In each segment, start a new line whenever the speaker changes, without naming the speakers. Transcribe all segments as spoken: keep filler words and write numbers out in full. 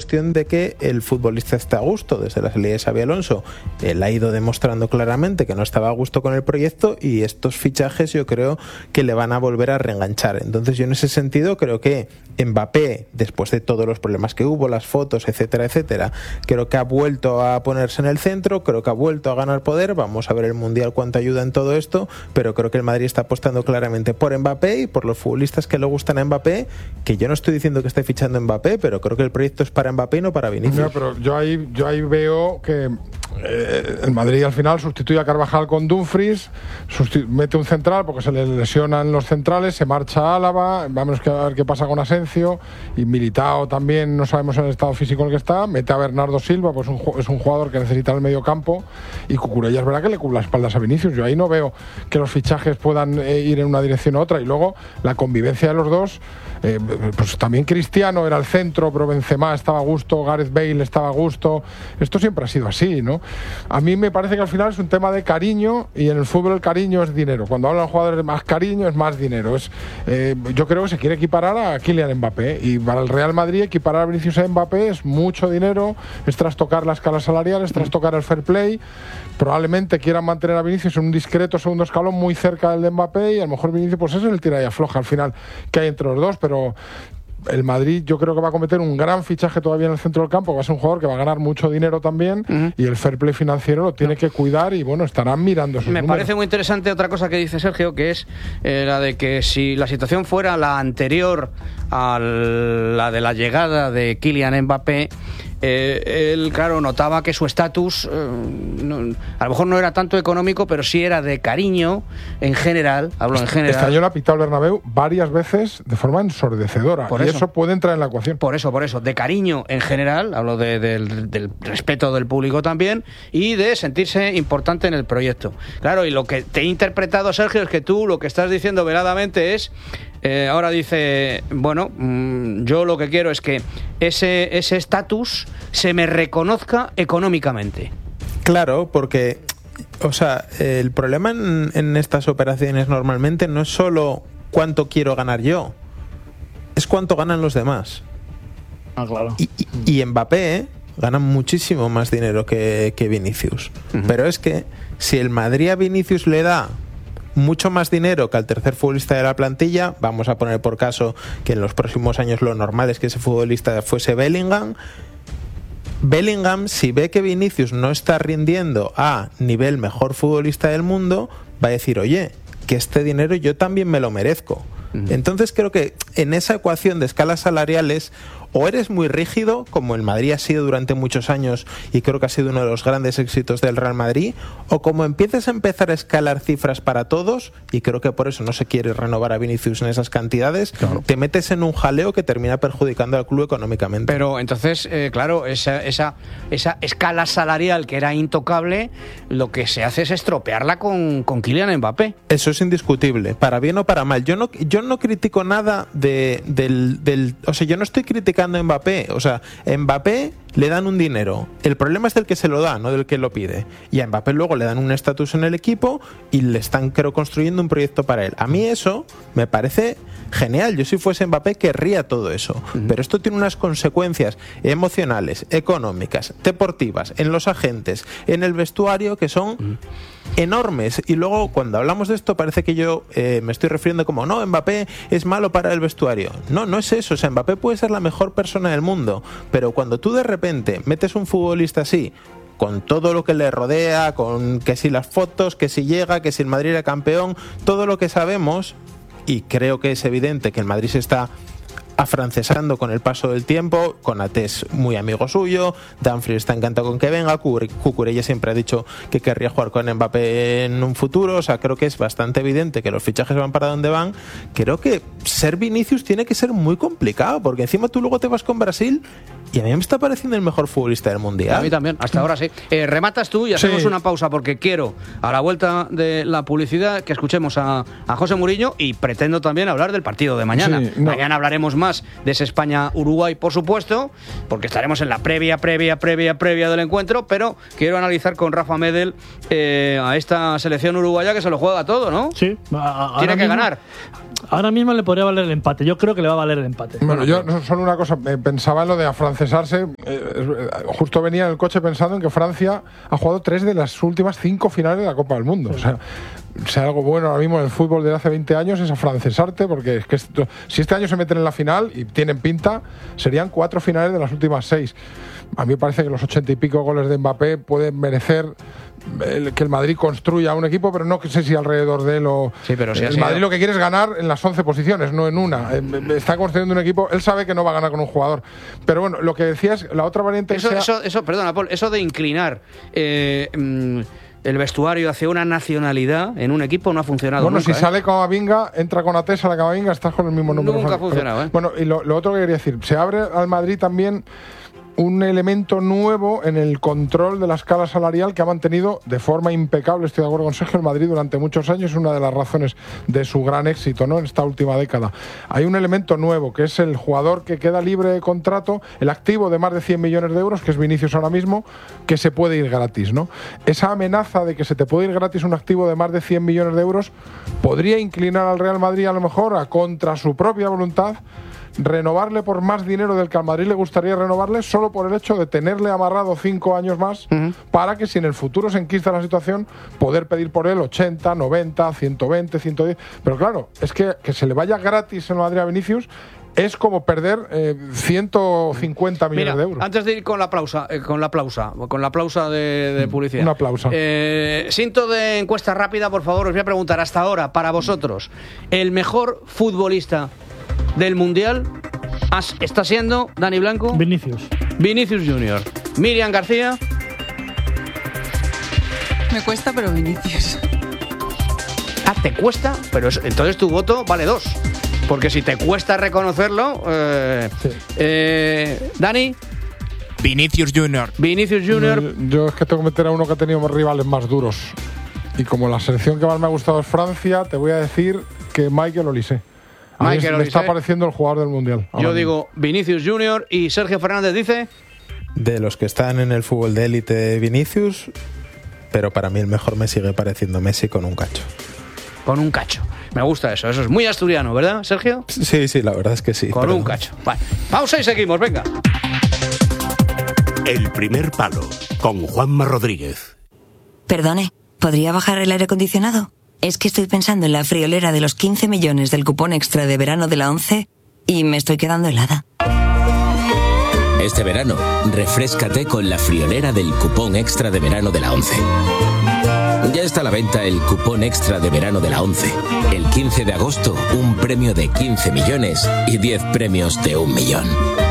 cuestión de que el futbolista está a gusto. Desde la salida de Xabi Alonso, él ha ido demostrando claramente que no estaba a gusto con el proyecto, y estos fichajes yo creo que le van a volver a reenganchar. Entonces yo en ese sentido creo que Mbappé, después de todos los problemas que hubo, las fotos, etcétera, etcétera, creo que ha vuelto a ponerse en el centro, creo que ha vuelto a ganar poder. Vamos a ver el Mundial cuánto ayuda en todo esto, pero creo que el Madrid está apostando claramente por Mbappé y por los futbolistas que le gustan a Mbappé, que yo no estoy diciendo que esté fichando a Mbappé, pero creo que el proyecto es para Mbappé y no para Vinicius.
No, pero yo ahí, yo ahí veo que eh, el Madrid al final sustituye a Carvajal con Dumfries, mete un central porque se le lesionan los centrales, se marcha a Álava, vamos a ver qué pasa con Asensio, y Militao también no sabemos el estado físico en el que está, mete a Bernardo Silva, pues un, es un jugador que necesita el medio campo, y Cucurella es verdad que le cubre las espaldas a Vinicius. Yo ahí no veo que los fichajes puedan eh, ir en una dirección u otra, y luego la convivencia de los dos, eh, pues también Cristiano era el centro, pero Benzema estaba a gusto, Gareth Bale estaba a gusto, esto siempre ha sido así, ¿no? A mí me parece que al final es un tema de cariño, y en el fútbol el cariño es dinero. Cuando hablan los jugadores de más cariño es más dinero. Es, eh, yo creo que se quiere equiparar a Kylian Mbappé, y para el Real Madrid equiparar a Vinicius a Mbappé es mucho dinero, es trastocar la escala salarial, es trastocar el fair play. Probablemente quieran mantener a Vinicius en un discreto segundo escalón muy cerca del de Mbappé, y a lo mejor Vinicius pues es el tira y afloja al final que hay entre los dos, pero el Madrid yo creo que va a cometer un gran fichaje todavía en el centro del campo, va a ser un jugador que va a ganar mucho dinero también, uh-huh. y el fair play financiero lo tiene que cuidar, y bueno, estarán mirando esos
Me
números.
parece muy interesante otra cosa que dice Sergio, que es eh, la de que si la situación fuera la anterior a la de la llegada de Kylian Mbappé, Eh, él, claro, notaba que su estatus eh, no, a lo mejor no era tanto económico, pero sí era de cariño en general, hablo en general.
Este año le ha pitado el Bernabéu varias veces de forma ensordecedora,
por
y
eso,
eso puede entrar en la ecuación.
Por eso, por eso, de cariño en general, hablo de, de, del respeto del público también, y de sentirse importante en el proyecto. Claro, y lo que te he interpretado, Sergio, es que tú lo que estás diciendo veladamente es... Eh, ahora dice, bueno, mmm, yo lo que quiero es que ese ese estatus se me reconozca económicamente.
Claro, porque, o sea, el problema en, en estas operaciones normalmente no es solo cuánto quiero ganar yo, es cuánto ganan los demás.
Ah, claro.
Y, y, y Mbappé ¿eh? gana muchísimo más dinero que, que Vinicius. Uh-huh. Pero es que si el Madrid a Vinicius le da mucho más dinero que al tercer futbolista de la plantilla, vamos a poner por caso que en los próximos años lo normal es que ese futbolista fuese Bellingham. Bellingham, si ve que Vinicius no está rindiendo a nivel mejor futbolista del mundo, va a decir, oye, que este dinero yo también me lo merezco. Uh-huh. Entonces creo que en esa ecuación de escalas salariales o eres muy rígido, como el Madrid ha sido durante muchos años, y creo que ha sido uno de los grandes éxitos del Real Madrid, o como empiezas a empezar a escalar cifras para todos, y creo que por eso no se quiere renovar a Vinicius en esas cantidades, claro. te metes en un jaleo que termina perjudicando al club económicamente.
Pero entonces, eh, claro, esa, esa, esa escala salarial que era intocable, lo que se hace es estropearla con, con Kylian Mbappé.
Eso es indiscutible, para bien o para mal. Yo no, yo no critico nada de, del, del... O sea, yo no estoy criticando a Mbappé. O sea, a Mbappé le dan un dinero. El problema es del que se lo da, no del que lo pide. Y a Mbappé luego le dan un estatus en el equipo y le están, creo, construyendo un proyecto para él. A mí eso me parece genial. Yo si fuese Mbappé querría todo eso. Uh-huh. Pero esto tiene unas consecuencias emocionales, económicas, deportivas, en los agentes, en el vestuario, que son uh-huh. enormes. Y luego cuando hablamos de esto parece que yo eh, me estoy refiriendo como no, Mbappé es malo para el vestuario. No, no es eso. O sea, Mbappé puede ser la mejor persona del mundo, pero cuando tú de repente metes un futbolista así, con todo lo que le rodea, con que si las fotos, que si llega, que si el Madrid era campeón, todo lo que sabemos, y creo que es evidente que el Madrid se está afrancesando con el paso del tiempo, con Atés muy amigo suyo, Dumfries está encantado con que venga, Cucurella siempre ha dicho que querría jugar con Mbappé en un futuro, o sea, creo que es bastante evidente que los fichajes van para donde van. Creo que ser Vinicius tiene que ser muy complicado, porque encima tú luego te vas con Brasil y a mí me está pareciendo el mejor futbolista del Mundial.
A mí también, hasta ahora sí. Eh, rematas tú y hacemos sí. una pausa, porque quiero, a la vuelta de la publicidad, que escuchemos a, a José Mourinho, y pretendo también hablar del partido de mañana. Sí, no. Mañana hablaremos más más de ese España-Uruguay, por supuesto, porque estaremos en la previa, previa, previa, previa del encuentro, pero quiero analizar con Rafa Medel eh, a esta selección uruguaya que se lo juega todo, ¿no?
Sí. A,
Tiene que
mismo,
ganar.
Ahora mismo le podría valer el empate. Yo creo que le va a valer el empate.
Bueno, yo solo una cosa, eh, pensaba en lo de afrancesarse. Eh, justo venía en el coche pensando en que Francia ha jugado tres de las últimas cinco finales de la Copa del Mundo. O sea, si algo bueno ahora mismo en el fútbol de hace veinte años es afrancesarte, porque es que esto, si este año se meten en la final y tienen pinta, serían cuatro finales de las últimas seis. A mí me parece que los ochenta y pico goles de Mbappé pueden merecer el, que el Madrid construya un equipo, pero no sé si alrededor de él o...
Sí, pero si
el Madrid lo que quiere es ganar en las once posiciones, no en una. Está construyendo un equipo, él sabe que no va a ganar con un jugador. Pero bueno, lo que decía es, la otra variante...
Eso,
sea...
eso, eso, perdona, Paul, eso de inclinar... Eh, mmm, el vestuario hacia una nacionalidad en un equipo no ha funcionado
bueno,
nunca.
si
¿eh?
sale Camavinga, entra con Atesa la Camavinga, estás con el mismo número.
Nunca ha funcionado, ¿eh?
Bueno, y lo, lo otro que quería decir, se abre al Madrid también un elemento nuevo en el control de la escala salarial que ha mantenido de forma impecable, estoy de acuerdo con Sergio, el Madrid durante muchos años, es una de las razones de su gran éxito, ¿no?, en esta última década. Hay un elemento nuevo, que es el jugador que queda libre de contrato, el activo de más de cien millones de euros, que es Vinicius ahora mismo, que se puede ir gratis, ¿no? Esa amenaza de que se te puede ir gratis un activo de más de cien millones de euros podría inclinar al Real Madrid a lo mejor a contra su propia voluntad renovarle por más dinero del que al Madrid le gustaría renovarle, solo por el hecho de tenerle amarrado cinco años más, uh-huh. para que si en el futuro se enquista la situación, poder pedir por él ochenta, noventa, ciento veinte, ciento diez. Pero claro, es que que se le vaya gratis el Madrid a Vinicius es como perder eh, ciento cincuenta millones
Mira,
de euros.
Antes de ir con la aplausa, eh, con la aplausa, con la aplausa de, de publicidad.
Un aplauso.
Eh, Cinto de encuesta rápida, por favor, os voy a preguntar hasta ahora, para vosotros, el mejor futbolista del Mundial está siendo Dani Blanco.
Vinicius.
Vinicius Junior. Miriam García.
Me cuesta, pero Vinicius.
Ah, te cuesta, pero es, entonces tu voto vale dos. Porque si te cuesta reconocerlo, eh, sí. eh, Dani.
Vinicius Junior.
Vinicius Junior.
Yo, yo es que tengo que meter a uno que ha tenido rivales más duros. Y como la selección que más me ha gustado es Francia, te voy a decir que Michael Olise. A mí me está pareciendo el jugador del Mundial.
Yo digo Vinicius Junior y Sergio Fernández dice...
De los que están en el fútbol de élite, Vinicius, pero para mí el mejor me sigue pareciendo Messi con un cacho.
Con un cacho. Me gusta eso. Eso es muy asturiano, ¿verdad, Sergio?
Sí, sí, la verdad es que sí.
Con un cacho. Vale. Pausa y seguimos, venga.
El primer palo, con Juanma Rodríguez.
Perdone, ¿podría bajar el aire acondicionado? Es que estoy pensando en la friolera de los quince millones del cupón extra de verano de la ONCE y me estoy quedando helada.
Este verano, refréscate con la friolera del cupón extra de verano de la ONCE. Ya está a la venta el cupón extra de verano de la ONCE. El quince de agosto, un premio de quince millones y diez premios de un millón.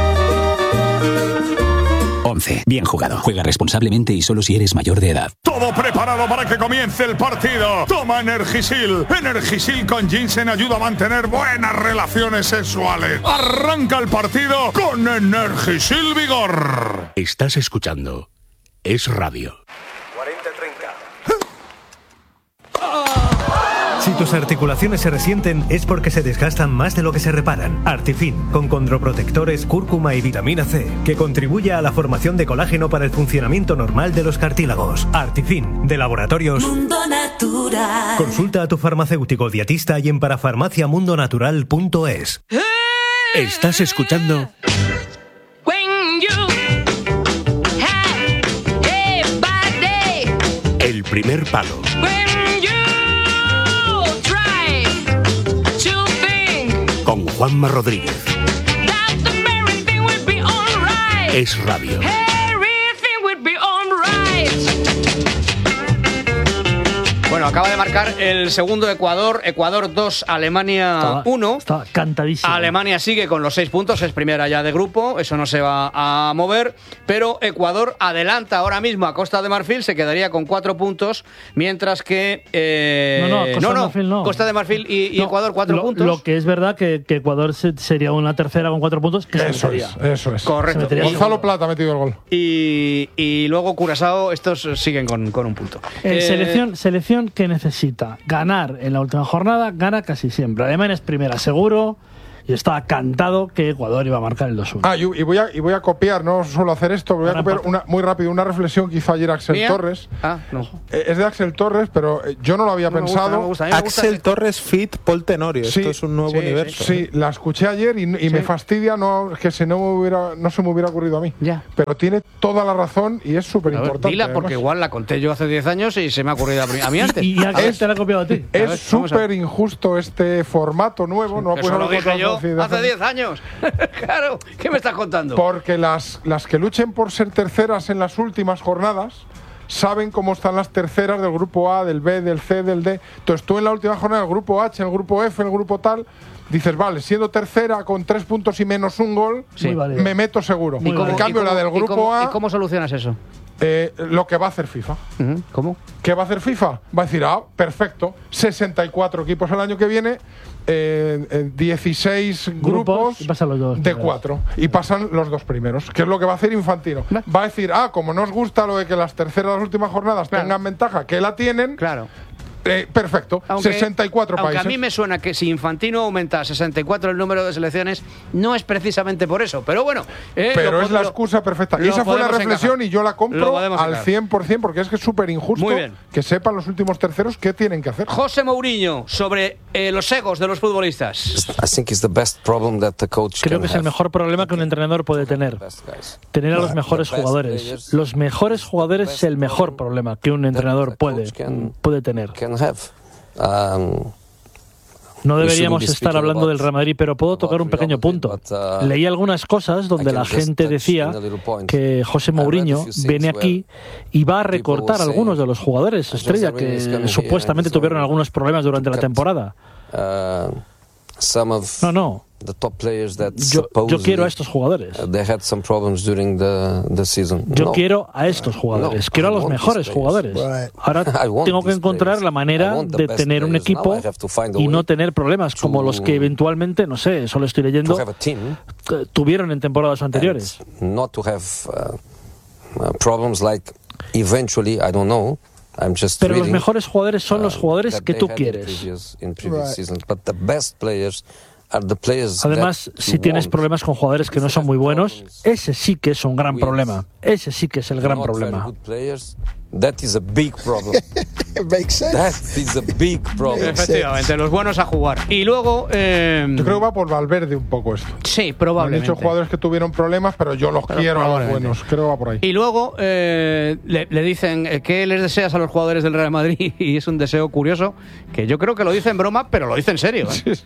ONCE. Bien jugado. Juega responsablemente y solo si eres mayor de edad.
Todo preparado para que comience el partido. Toma Energisil. Energisil con ginseng ayuda a mantener buenas relaciones sexuales. Arranca el partido con Energisil Vigor.
Estás escuchando Es Radio.
cuarenta treinta.
Si tus articulaciones se resienten es porque se desgastan más de lo que se reparan. Artifin, con condroprotectores, cúrcuma y vitamina C, que contribuye a la formación de colágeno para el funcionamiento normal de los cartílagos. Artifin, de Laboratorios
Mundo Natural.
Consulta a tu farmacéutico dietista y en parafarmaciamundonatural punto es.
Estás escuchando El primer palo. Con Juanma Rodríguez. Es Radio.
Bueno, acaba de marcar el segundo Ecuador. Ecuador dos, Alemania uno.
Está cantadísimo.
Alemania sigue con los seis puntos, es primera ya de grupo, eso no se va a mover. Pero Ecuador adelanta ahora mismo a Costa de Marfil, se quedaría con cuatro puntos, mientras que... Eh,
no, no, Costa
no,
de Marfil no.
Costa de Marfil y, y
no,
Ecuador cuatro
lo,
puntos.
Lo que es verdad que, que Ecuador se, sería una tercera con cuatro puntos. Que
eso
se
es, eso es.
Correcto.
Gonzalo Plata ha metido el gol.
Y, y luego Curazao, estos siguen con, con un punto.
Eh,
eh,
selección, selección que necesita ganar en la última jornada, gana casi siempre. Alemania es primera, seguro. Yo estaba cantado que Ecuador iba a marcar el dos uno.
Ah, y, y, voy a, y voy a copiar, no suelo hacer esto, voy a
Ahora
copiar
empate.
una, muy rápido una reflexión que hizo ayer Axel
¿Mía?
Torres.
Ah, no.
Eh, es de Axel Torres, pero eh, yo no lo había
No me gusta,
pensado.
no me gusta. A mí me gusta
Axel
que-
Torres Fit Paul Tenorio.
Sí,
Esto es un nuevo
sí,
universo.
Sí, la escuché ayer y, y me fastidia no que se no, me hubiera, no se me hubiera ocurrido a mí.
Ya.
Pero tiene toda la razón y es súper
A ver,
importante.
dila, porque igual la conté yo hace diez años y se me ha ocurrido a, a mí antes.
Y, y
A
Axel
ver,
te la ha copiado a ti.
A ver,
Es
vamos a ver.
súper injusto este formato nuevo. No
Eso
puedo
lo dije yo
decir de
hace diez años. Claro, ¿qué me estás contando?
Porque las, las que luchen por ser terceras en las últimas jornadas saben cómo están las terceras del grupo A, del B, del C, del D. Entonces tú en la última jornada, el grupo H, el grupo F, el grupo tal, dices, vale, siendo tercera con tres puntos y menos un gol,
Sí.
Muy válido.
me meto seguro.
Muy
En
válido.
cambio,
¿Y
la
cómo-
del
y
grupo
cómo-
A,
¿Y cómo solucionas eso?
eh, lo que va a hacer FIFA.
Ujú, ¿Cómo?
¿Qué va a hacer FIFA? Va a decir, ah, perfecto, sesenta y cuatro equipos el año que viene, eh, eh, dieciséis grupos,
Grupos, y pasan los dos
de
primeros.
cuatro. Y pasan los dos primeros, que es lo que va a hacer Infantino. Va a decir, ah, como no os gusta lo de que las terceras de las últimas jornadas
Claro.
tengan ventaja, que la tienen,
Claro.
eh, perfecto,
Aunque,
sesenta y cuatro
aunque
países.
a mí me suena que si Infantino aumenta a sesenta y cuatro el número de selecciones, no es precisamente por eso. Pero bueno. eh,
Pero
lo
es la
pod-
excusa perfecta. Y
lo
esa fue la
podemos
reflexión
encajar.
y yo la
Lo
compro
podemos
al
encajar.
cien por ciento porque es que es súper injusto
Muy bien.
que sepan los últimos terceros qué tienen que hacer.
José Mourinho, sobre eh, los egos de los futbolistas.
Creo que es el mejor problema que un entrenador puede tener. Tener a los mejores jugadores. Los mejores jugadores es el mejor problema que un entrenador puede, puede tener. No deberíamos estar hablando del Real Madrid, pero puedo tocar un pequeño punto. Leí algunas cosas donde la gente decía que José Mourinho viene aquí y va a recortar a algunos de los jugadores estrella que supuestamente tuvieron algunos problemas durante la temporada. No, no. Yo, yo quiero a estos jugadores. Yo quiero a estos jugadores. Quiero a los mejores jugadores. Ahora tengo que encontrar la manera de tener un equipo y no tener problemas como los que eventualmente, no sé, solo estoy leyendo, t- tuvieron en temporadas anteriores. Pero los mejores jugadores son los jugadores que tú quieres. Además, si tienes problemas con jugadores que no son muy buenos, ese sí que es un gran problema. Ese sí que es el gran problema.
That is a big problem. That is a big problem.
Efectivamente, los buenos a jugar. Y luego. Eh,
Yo creo que va por Valverde un poco esto.
Sí,
Han
probablemente.
dicho jugadores que tuvieron problemas, pero yo los
Pero
quiero a los
probablemente.
buenos. Creo que va por ahí.
Y luego eh, le, le dicen eh, ¿qué les deseas a los jugadores del Real Madrid? Y es un deseo curioso, que yo creo que lo dice en broma, pero lo dice en serio. ¿eh?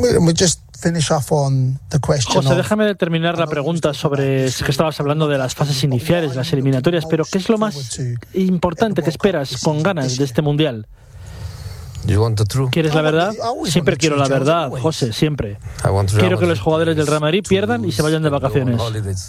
José, déjame terminar la pregunta sobre es que estabas hablando de las fases iniciales, las eliminatorias, pero ¿qué es lo más importante que esperas con ganas de este mundial? ¿Quieres la verdad? Siempre quiero la verdad, José, siempre. Quiero que los jugadores del Real Madrid pierdan y se vayan de vacaciones.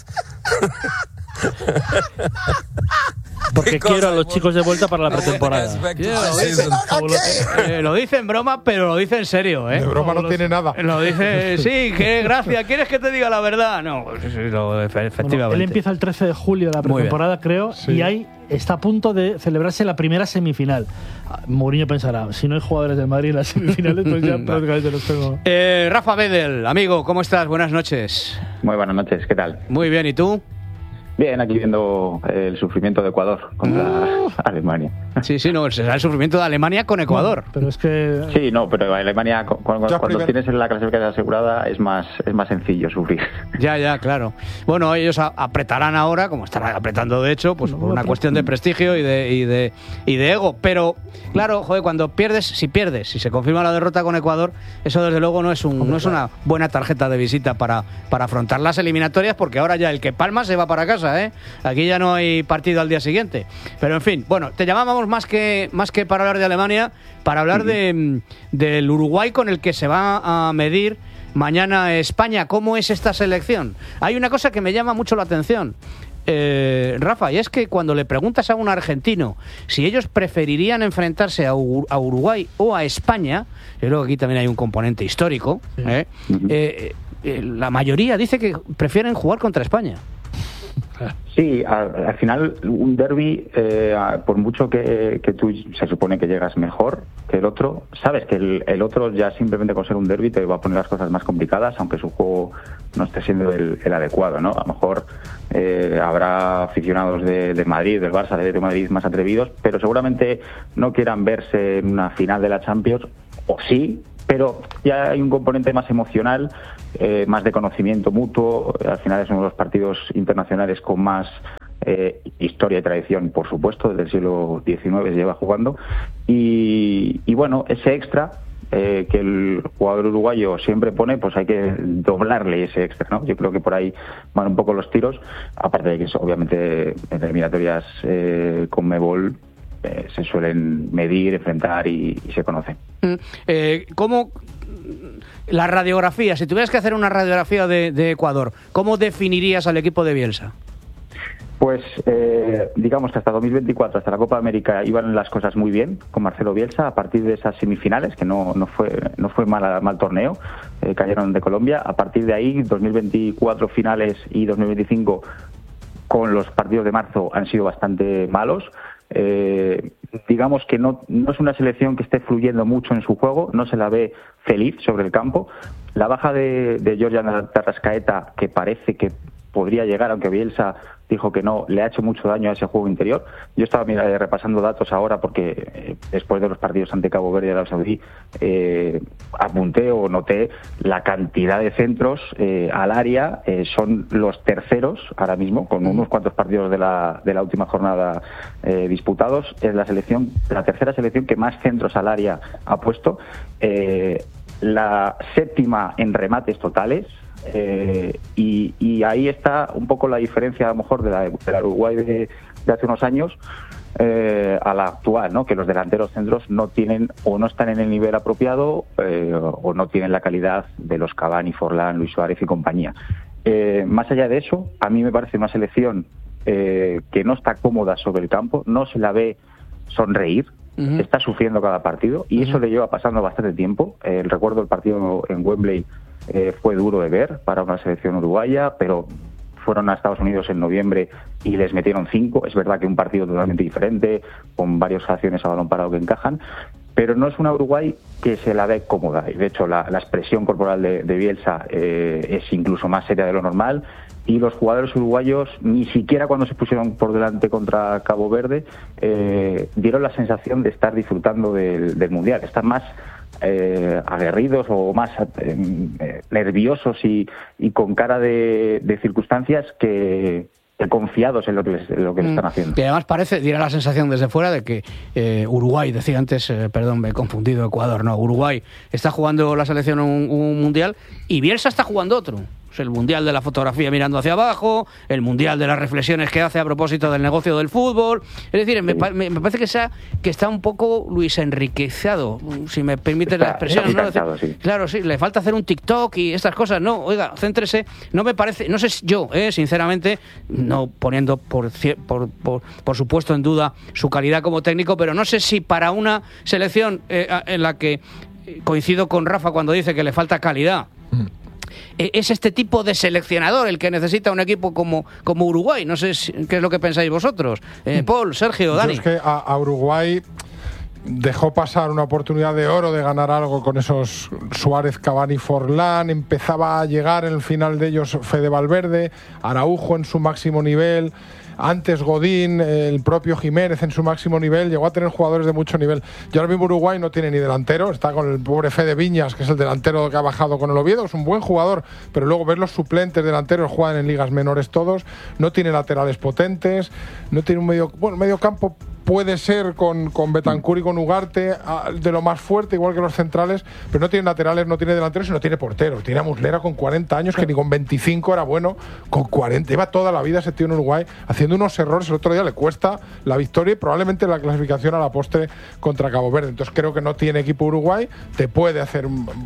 Porque quiero a los chicos de vuelta para la pretemporada.
Eh, lo dice en broma, pero lo dice en serio. ¿eh?
De broma no tiene nada.
Lo dice, sí, qué gracia. ¿Quieres que te diga la verdad? No, pues, sí, lo- efe- efectivamente.
Bueno, él empieza el trece de julio la
Muy bien.
pretemporada, creo,
Sí.
y ahí está a punto de celebrarse la primera semifinal. Ah, Mourinho pensará, si no hay jugadores del Madrid en las semifinales, pues ya prácticamente los tengo.
Eh, Rafa Bedel, amigo, ¿cómo estás? Buenas noches.
Muy buenas noches, ¿qué tal?
Muy bien, ¿y tú?
Bien, aquí viendo el sufrimiento de Ecuador contra Alemania.
Sí, sí, no, será el sufrimiento de Alemania con Ecuador.
Pero es que...
Sí, no, pero Alemania, cu- cu-
Ya
cuando
primer-
tienes la clasificación asegurada, es más, es más sencillo sufrir.
Ya, ya, claro. Bueno, ellos a- apretarán ahora, como estarán apretando de hecho, pues por una cuestión de prestigio y de, y de, y de ego. Pero, claro, joder, cuando pierdes, si pierdes, si se confirma la derrota con Ecuador, eso desde luego no es, un, no es una buena tarjeta de visita para, para afrontar las eliminatorias, porque ahora ya el que palma se va para casa, ¿eh? Aquí ya no hay partido al día siguiente. Pero en fin, bueno, te llamábamos más que, más que para hablar de Alemania, para hablar de, del Uruguay con el que se va a medir mañana España. ¿Cómo es esta selección? Hay una cosa que me llama mucho la atención, eh, Rafa, y es que cuando le preguntas a un argentino si ellos preferirían enfrentarse a, Ur- a Uruguay o a España, yo creo que aquí también hay un componente histórico, ¿eh? Eh, eh, la mayoría dice que prefieren jugar contra España.
Sí, al, al final un derbi, eh, por mucho que, que tú se supone que llegas mejor que el otro, sabes que el, el otro ya simplemente con ser un derbi te va a poner las cosas más complicadas, aunque su juego no esté siendo el, el adecuado, ¿no? A lo mejor eh, habrá aficionados de, de Madrid, del Barça, de Madrid más atrevidos, pero seguramente no quieran verse en una final de la Champions, o sí, pero ya hay un componente más emocional, eh, más de conocimiento mutuo. Al final es uno de los partidos internacionales con más eh, historia y tradición, por supuesto, desde el siglo diecinueve se lleva jugando. Y, y bueno, ese extra eh, que el jugador uruguayo siempre pone, pues hay que doblarle ese extra, ¿no? Yo creo que por ahí van un poco los tiros, aparte de que eso, obviamente en eliminatorias eh, con Mebol eh, se suelen medir, enfrentar y, y se conocen.
Mm, eh, ¿Cómo la radiografía, si tuvieras que hacer una radiografía de, de Ecuador, ¿cómo definirías al equipo de Bielsa?
Pues eh, digamos que hasta dos mil veinticuatro, hasta la Copa América, iban las cosas muy bien con Marcelo Bielsa. A partir de esas semifinales, que no, no fue no fue mal, mal torneo, eh, cayeron de Colombia. A partir de ahí, dos mil veinticuatro finales y dos mil veinticinco, con los partidos de marzo, han sido bastante malos. Eh, digamos que no, no es una selección que esté fluyendo mucho en su juego, no se la ve feliz sobre el campo. La baja de, de Georgian Arrascaeta, que parece que podría llegar, aunque Bielsa dijo que no, le ha hecho mucho daño a ese juego interior. Yo estaba mira, repasando datos ahora porque eh, después de los partidos ante Cabo Verde y Arabia Saudí eh, apunté o noté la cantidad de centros eh, al área. Eh, son los terceros ahora mismo, con unos cuantos partidos de la, de la última jornada eh, disputados. Es la selección, la tercera selección que más centros al área ha puesto. Eh, la séptima en remates totales. Eh, y, y ahí está un poco la diferencia a lo mejor de la, de la Uruguay de, de hace unos años eh, a la actual, ¿no? Que los delanteros centros no tienen o no están en el nivel apropiado eh, o no tienen la calidad de los Cavani, Forlán, Luis Suárez y compañía. Eh, más allá de eso, a mí me parece una selección eh, que no está cómoda sobre el campo, no se la ve sonreír. Uh-huh. Está sufriendo cada partido y uh-huh. eso le lleva pasando bastante tiempo. Eh, recuerdo el partido en Wembley. Eh, fue duro de ver para una selección uruguaya, pero fueron a Estados Unidos en noviembre y les metieron cinco. Es verdad que un partido totalmente diferente, con varias acciones a balón parado que encajan, pero no es una Uruguay que se la ve cómoda. Y de hecho, la, la expresión corporal de, de Bielsa eh, es incluso más seria de lo normal. Y los jugadores uruguayos, ni siquiera cuando se pusieron por delante contra Cabo Verde, eh, dieron la sensación de estar disfrutando del, del Mundial. Están más eh, aguerridos o más eh, nerviosos y, y con cara de, de circunstancias que, que confiados en lo que les, en lo que mm. les están haciendo.
Y además parece, diera la sensación desde fuera de que eh, Uruguay, decía antes, eh, perdón, me he confundido, Ecuador, no, Uruguay está jugando la selección un, un Mundial y Bielsa está jugando otro. El mundial de la fotografía mirando hacia abajo, el mundial de las reflexiones que hace a propósito del negocio del fútbol. Es decir, me, me, me parece que, sea, que está un poco Luis enriquecido, si me permite la expresión. ¿No? Cansado, sí. Claro, sí, le falta hacer un TikTok y estas cosas. No, oiga, céntrese. No me parece, no sé si yo, eh, sinceramente, no poniendo por, por, por, por supuesto en duda su calidad como técnico, pero no sé si para una selección eh, en la que coincido con Rafa cuando dice que le falta calidad, mm. es este tipo de seleccionador el que necesita un equipo como, como Uruguay. No sé si, qué es lo que pensáis vosotros. Eh, Paul, Sergio, Dani.
Yo es que a, a Uruguay dejó pasar una oportunidad de oro de ganar algo con esos Suárez, Cavani, Forlán. Empezaba a llegar en el final de ellos Fede Valverde, Araujo en su máximo nivel. Antes Godín, el propio Jiménez en su máximo nivel, llegó a tener jugadores de mucho nivel. Y ahora mismo Uruguay no tiene ni delantero, está con el pobre Fede Viñas, que es el delantero que ha bajado con el Oviedo, es un buen jugador, pero luego ver los suplentes delanteros juegan en ligas menores todos, no tiene laterales potentes, no tiene un medio, bueno, medio campo puede ser con, con Betancur y con Ugarte de lo más fuerte, igual que los centrales, pero no tiene laterales, no tiene delanteros y no tiene portero. Tiene a Muslera con cuarenta años, que ni con veinticinco era bueno, con cuarenta. Lleva toda la vida ese tío en Uruguay haciendo unos errores. El otro día le cuesta la victoria y probablemente la clasificación a la postre contra Cabo Verde. Entonces creo que no tiene equipo Uruguay, te puede hacer,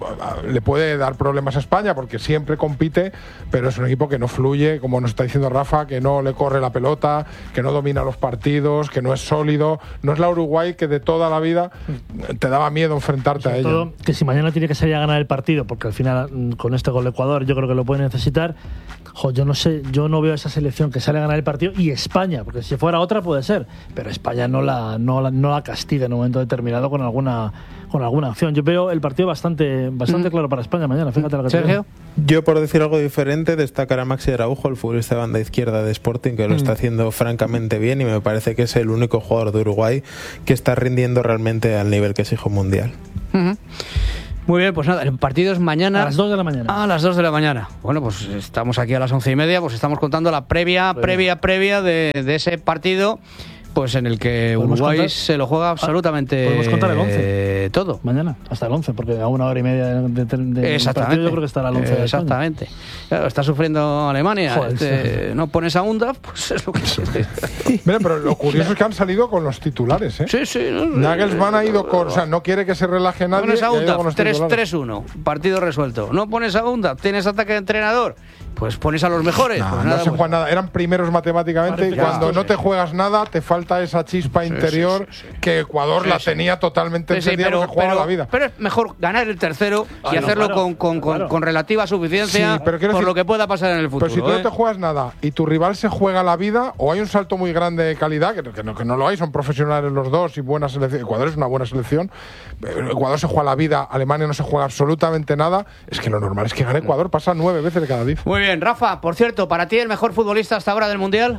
le puede dar problemas a España porque siempre compite, pero es un equipo que no fluye, como nos está diciendo Rafa, que no le corre la pelota, que no domina los partidos, que no es sólido. sólido, no es la Uruguay que de toda la vida te daba miedo enfrentarte
Sobre
a ella.
todo que si mañana tiene que salir a ganar el partido, porque al final con este gol de Ecuador yo creo que lo puede necesitar. Jo, yo no sé, yo no veo esa selección que sale a ganar el partido, y España, porque si fuera otra puede ser, pero España no la, no la, no la castiga en un momento determinado con alguna con alguna acción. Yo veo el partido bastante bastante mm. claro para España mañana, fíjate lo que
Sergio.
Yo, por decir algo diferente, destacar a Maxi Araujo, el futbolista de banda izquierda de Sporting, que lo mm. está haciendo francamente bien, y me parece que es el único jugador de Uruguay que está rindiendo realmente al nivel que exige un mundial.
Uh-huh. Muy bien, pues nada, el partido es mañana.
A las dos de la mañana.
A las dos de la mañana. Bueno, pues estamos aquí a las once y media, pues estamos contando la previa, previa, previa de, de ese partido, pues en el que Uruguay contar? se lo juega absolutamente
Podemos contar el once.
Eh, todo.
Mañana, hasta el once, porque a una hora y media de, de, de
Exactamente.
partido yo creo que estará el once.
Exactamente. Claro, está sufriendo Alemania.
Joder,
este,
sí.
No pones a Unda, pues es lo que es.
Mira, pero lo curioso es que han salido con los titulares, ¿eh?
Sí, sí. No,
Nagelsmann ha ido con... O sea, no quiere que se relaje nadie.
Pones a Unda,
tres
tres uno, partido resuelto. No pones a Unda, tienes ataque de entrenador, pues pones a los mejores.
No,
pues
no
nada,
se
pues,
juega nada. Eran primeros matemáticamente, y cuando sí, no te juegas nada, te falta esa chispa
sí,
interior
sí, sí, sí.
que Ecuador
sí,
la
sí.
tenía totalmente
sí, sí,
encendida,
pero,
porque jugaba
pero,
la vida.
Pero es mejor ganar el tercero
ah,
y
no,
hacerlo
claro,
con, con, con,
claro.
con relativa suficiencia,
Sí, pero
por
decir,
lo que pueda pasar en el futuro.
Pero si tú
¿eh?
no te juegas nada y tu rival se juega la vida, o hay un salto muy grande de calidad, que, que, no, que no lo hay, son profesionales los dos y buena selección. Ecuador es una buena selección. Ecuador se juega la vida, Alemania no se juega absolutamente nada. Es que lo normal es que gane Ecuador, pasa nueve veces de cada diez.
Muy bien, Rafa, por cierto, para ti el mejor futbolista hasta ahora del Mundial.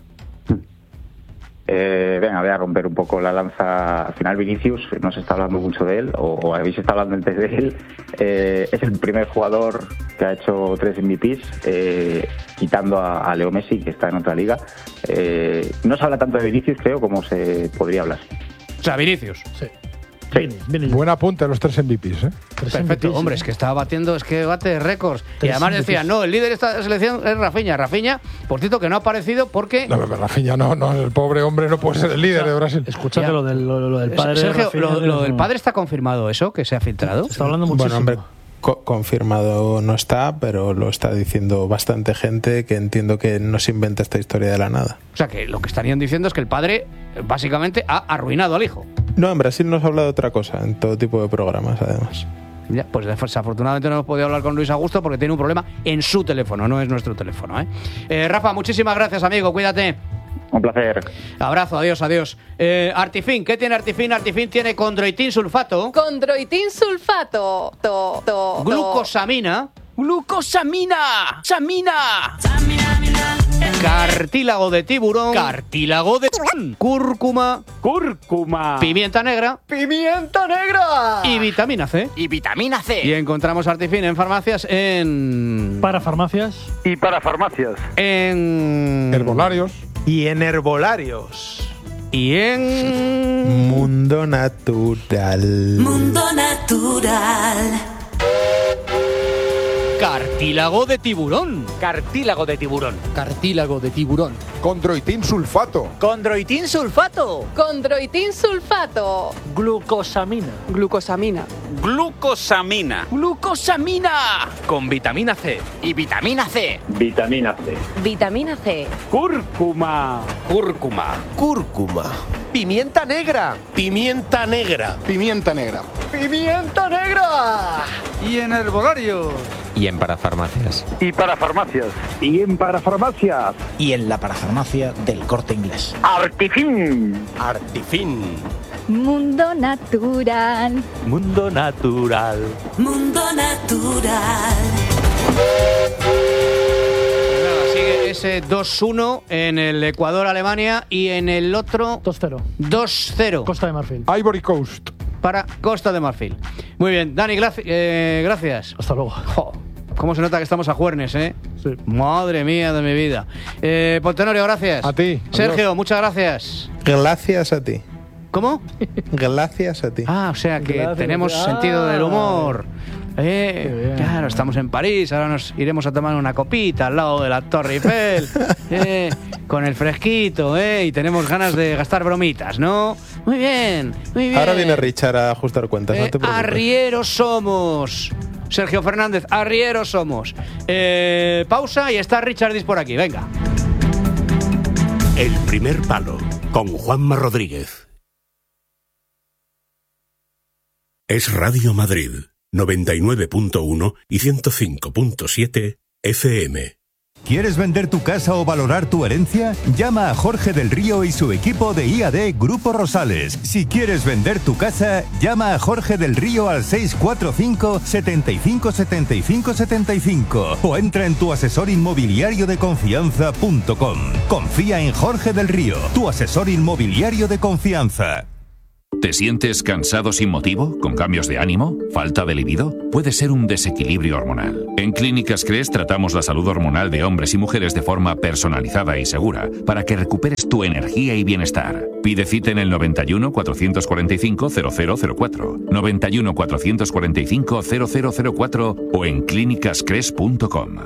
Eh, venga, voy a romper un poco la lanza. Al final Vinicius, no se está hablando mucho de él, o, o habéis estado hablando antes de él. Eh, es el primer jugador que ha hecho tres M V Ps, eh, quitando a, a Leo Messi, que está en otra liga. Eh, no se habla tanto de Vinicius, creo, como se podría hablar.
O sea, Vinicius.
Sí.
Sí.
Viene, Buen apunte a los tres M V Ps, ¿eh?
Perfecto,
M V Ps,
hombre,
¿eh?
es que estaba batiendo, es que bate récords. Y
Tres
además
M V Ps.
decía, no, el líder de esta selección es Rafinha. Rafinha, por cierto, que no ha aparecido porque...
No, pero Rafinha no, no, el pobre hombre no puede ser el líder de Brasil.
Escúchate lo del, lo, lo del padre.
Sergio,
Rafinha,
lo, lo del
no.
padre está confirmado, eso, que se ha filtrado.
Está hablando muchísimo.
Bueno, hombre, co- confirmado no está, pero lo está diciendo bastante gente que entiendo que no se inventa esta historia de la nada.
O sea, que lo que estarían diciendo es que el padre, básicamente, ha arruinado al hijo.
No, en Brasil nos habla de otra cosa, en todo tipo de programas, además.
Ya, pues desafortunadamente no hemos podido hablar con Luis Augusto porque tiene un problema en su teléfono, no es nuestro teléfono. ¿eh? Eh, Rafa, muchísimas gracias, amigo, cuídate.
Un placer.
Abrazo, adiós, adiós. Eh, Artifin, ¿qué tiene Artifin? Artifin tiene condroitin sulfato.
Condroitin sulfato. To, to, to.
Glucosamina.
¡Glucosamina! ¡Samina!
Cartílago de tiburón.
Cartílago de
Cúrcuma.
cúrcuma.
Pimienta negra.
Pimienta negra.
Y vitamina C.
Y vitamina C.
Y encontramos Artifin en farmacias en...
Para farmacias.
Y para farmacias.
En...
Herbolarios.
Y en herbolarios.
Y en...
Mundo Natural.
Mundo Natural.
Cartílago de tiburón.
Cartílago de tiburón.
Cartílago de tiburón.
Condroitin sulfato.
Condroitin sulfato.
Condroitin sulfato.
Glucosamina.
Glucosamina.
Glucosamina. Glucosamina. Con vitamina C. Y vitamina C.
Vitamina C.
Vitamina C.
Cúrcuma. Cúrcuma.
Cúrcuma. Pimienta negra. Pimienta negra.
Pimienta negra.
Pimienta negra.
Y en herbolarios.
Y en parafarmacias.
Y para farmacias. Y en para farmacias.
Y en la parafarmacia del Corte Inglés.
Artifin.
Artifin.
Mundo natural.
Mundo Natural.
Mundo Natural.
Nada, sigue ese dos uno en el Ecuador-Alemania y en el otro
dos cero.
dos cero.
Costa de Marfil.
Ivory Coast.
Para Costa de Marfil. Muy bien, Dani, graci- eh, gracias.
Hasta luego.
Jo, cómo se nota que estamos a juernes, ¿eh?
Sí.
Madre mía de mi vida. Eh, Pontenorio, gracias.
A ti.
Sergio,
Adiós.
muchas gracias.
Gracias a ti.
¿Cómo?
Gracias a ti.
Ah, o sea que
Gracias.
tenemos
Ah.
sentido del humor. Eh,
Qué bien.
claro, estamos en París, ahora nos iremos a tomar una copita al lado de la Torre Eiffel, eh, con el fresquito, eh, y tenemos ganas de gastar bromitas, ¿no? Muy bien, muy bien.
Ahora viene Richard a ajustar cuentas, no
Eh,
te preocupes.
arrieros somos. Sergio Fernández, arrieros somos. Eh, pausa y está Richard Dis por aquí, venga.
El primer palo
con Juanma Rodríguez. Es Radio Madrid, noventa y nueve punto uno y ciento cinco punto siete F M.
¿Quieres vender tu casa o valorar tu herencia? Llama a Jorge del Río y su equipo de I A D Grupo Rosales. Si quieres vender tu casa, llama a Jorge del Río al seis cuatro cinco, setenta y cinco, setenta y cinco, setenta y cinco o entra en tu asesor inmobiliario de confianza punto com. Confía en Jorge del Río, tu asesor inmobiliario de confianza.
¿Te sientes cansado sin motivo? ¿Con cambios de ánimo? ¿Falta de libido? Puede ser un desequilibrio hormonal. En Clínicas Cres tratamos la salud hormonal de hombres y mujeres de forma personalizada y segura para que recuperes tu energía y bienestar. Pide cita en el noventa y uno, cuatrocientos cuarenta y cinco, cero cero cero cuatro, noventa y uno, cuatrocientos cuarenta y cinco, cero cero cero cuatro o en clínicas cres punto com.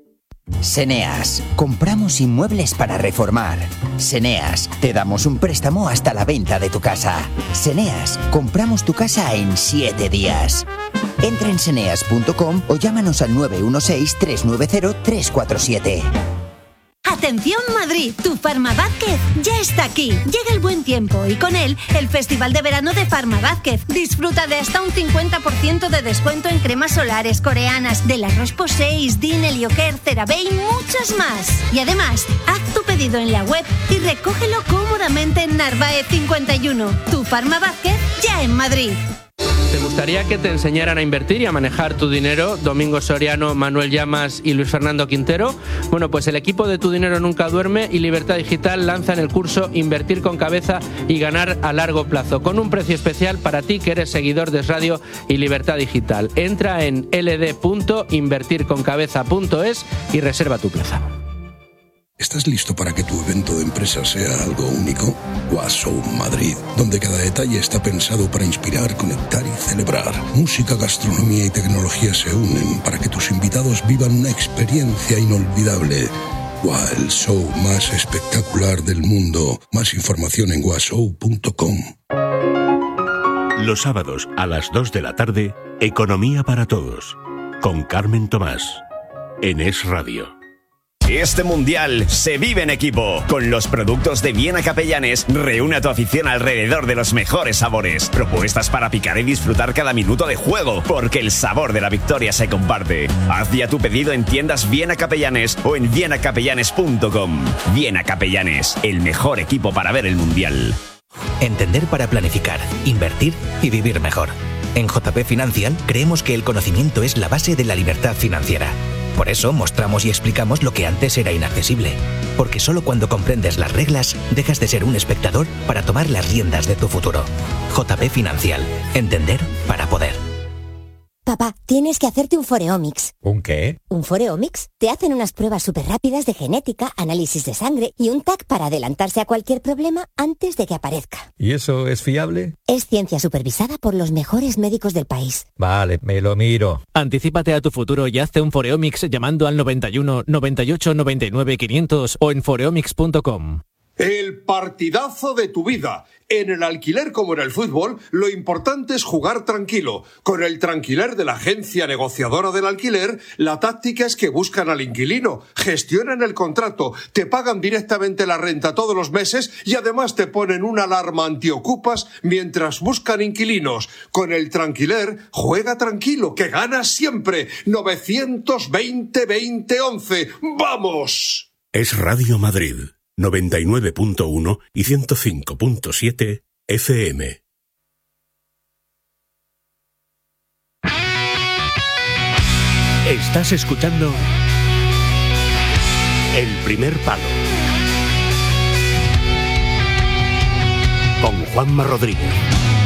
Seneas, compramos inmuebles para reformar. Seneas, te damos un préstamo hasta la venta de tu casa. Seneas, compramos tu casa en siete días. Entra en seneas punto com o llámanos al nueve uno seis, tres nueve cero, tres cuatro siete.
¡Atención Madrid! Tu Farma Vázquez ya está aquí. Llega el buen tiempo y con él el Festival de Verano de Farma Vázquez. Disfruta de hasta un cincuenta por ciento de descuento en cremas solares coreanas de la Roche-Posay, Din, Helioker, CeraVe y muchas más. Y además, haz tu pedido en la web y recógelo cómodamente en Narváez cincuenta y uno. Tu Farma Vázquez ya en Madrid.
¿Te gustaría que te enseñaran a invertir y a manejar tu dinero? Domingo Soriano, Manuel Llamas y Luis Fernando Quintero. Bueno, pues el equipo de Tu Dinero Nunca Duerme y Libertad Digital lanzan el curso Invertir con Cabeza y Ganar a Largo Plazo, con un precio especial para ti que eres seguidor de Radio y Libertad Digital. Entra en l d punto invertir con cabeza punto es y reserva tu plaza.
¿Estás listo para que tu evento de empresa sea algo único? Washow Madrid, donde cada detalle está pensado para inspirar, conectar y celebrar. Música, gastronomía y tecnología se unen para que tus invitados vivan una experiencia inolvidable. Wow, el show más espectacular del mundo. Más información en washow punto com.
Los sábados a las dos de la tarde, Economía para Todos, con Carmen Tomás, en Es Radio.
Este mundial se vive en equipo. Con los productos de Viena Capellanes, reúne a tu afición alrededor de los mejores sabores. Propuestas para picar y disfrutar cada minuto de juego, porque el sabor de la victoria se comparte. Haz ya tu pedido en tiendas Viena Capellanes o en viena capellanes punto com. Viena Capellanes, el mejor equipo para ver el mundial.
Entender para planificar, invertir y vivir mejor. En J P Financial creemos que el conocimiento es la base de la libertad financiera. Por eso mostramos y explicamos lo que antes era inaccesible. Porque solo cuando comprendes las reglas, dejas de ser un espectador para tomar las riendas de tu futuro. J P Financial. Entender para poder.
Papá, tienes que hacerte un Foreomics.
¿Un qué?
¿Un Foreomics? Te hacen unas pruebas súper rápidas de genética, análisis de sangre y un T A C para adelantarse a cualquier problema antes de que aparezca.
¿Y eso es fiable?
Es ciencia supervisada por los mejores médicos del país.
Vale, me lo miro.
Anticípate a tu futuro y hazte un Foreomics llamando al noventa y uno, noventa y ocho, noventa y nueve, quinientos o en foreomics punto com.
El partidazo de tu vida. En el alquiler como en el fútbol, lo importante es jugar tranquilo. Con el Tranquiler de la agencia negociadora del alquiler, la táctica es que buscan al inquilino, gestionan el contrato, te pagan directamente la renta todos los meses y además te ponen una alarma antiocupas mientras buscan inquilinos. Con el Tranquiler, juega tranquilo, que ganas siempre. novecientos veinte, veinte, once. ¡Vamos!
Es Radio Madrid. noventa y nueve punto uno y ciento cinco punto siete F M.
Estás escuchando El Primer Palo con Juanma Rodríguez.